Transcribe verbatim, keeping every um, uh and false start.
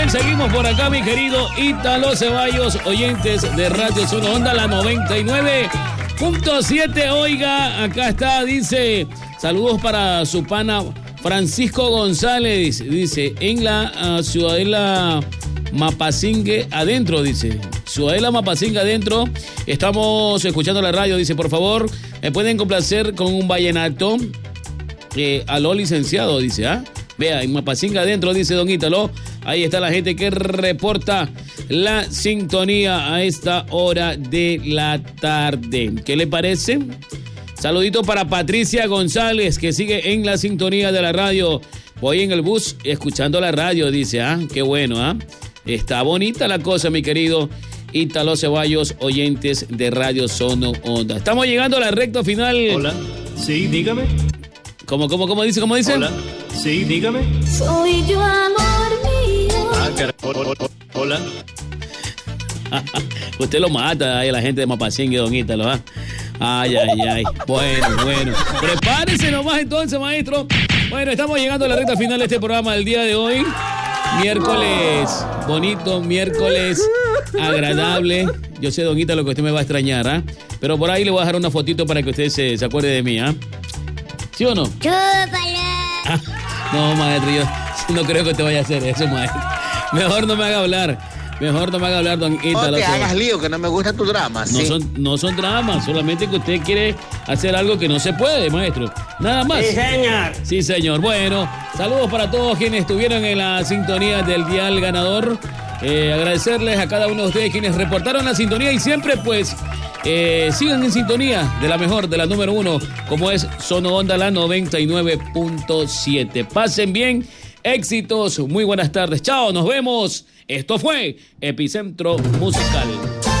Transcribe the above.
bien, seguimos por acá, mi querido Ítalo Ceballos, oyentes de Radio Zona Onda, la noventa y nueve punto siete. Oiga, acá está, dice, saludos para su pana Francisco González, dice, en la uh, Ciudadela Mapasingue adentro, dice, Ciudadela Mapasingue adentro, estamos escuchando la radio, dice, por favor, me pueden complacer con un vallenato, eh, aló licenciado, dice, ¿ah? Vea, en Mapasinga adentro, dice Don Ítalo. Ahí está la gente que reporta la sintonía a esta hora de la tarde. ¿Qué le parece? Saludito para Patricia González, que sigue en la sintonía de la radio. Voy en el bus escuchando la radio, dice, ah, qué bueno, ah. Está bonita la cosa, mi querido Ítalo Ceballos, oyentes de Radio Zona Onda. Estamos llegando a la recta final. Hola, sí, dígame. ¿Cómo, cómo, cómo dice, cómo dice? Hola, sí, dígame. Soy yo, amor mío. Ah, car... Hola. Usted lo mata ahí a la gente de Mapasingue, Don Ítalo, ¿ah? Ay, ay, ay. Bueno, bueno. Prepárese nomás entonces, maestro. Bueno, estamos llegando a la recta final de este programa del día de hoy. Miércoles bonito, miércoles agradable. Yo sé, Don Ítalo, que usted me va a extrañar, ¿ah? Pero por ahí le voy a dejar una fotito para que usted se, se acuerde de mí, ¿ah? ¿Sí o no? Ah, no, maestro, yo no creo que te vaya a hacer eso, maestro. Mejor no me haga hablar. Mejor no me haga hablar, Don Ítalo. No te hagas lío, que no me gusta tu drama. No, ¿sí? son, no son dramas, solamente que usted quiere hacer algo que no se puede, maestro. Nada más. Sí, señor. Sí, señor. Bueno, saludos para todos quienes estuvieron en la sintonía del Dial Ganador. Eh, agradecerles a cada uno de ustedes quienes reportaron la sintonía y siempre, pues, eh, sigan en sintonía de la mejor, de la número uno, como es Zona Onda, la noventa y nueve punto siete. Pasen bien, éxitos, muy buenas tardes. Chao, nos vemos. Esto fue Epicentro Musical.